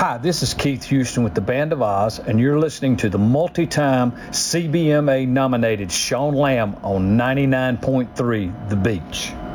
Hi, this is Keith Houston with the Band of Oz, and you're listening to the multi-time CBMA nominated Sean Lamb on 99.3 The Beach.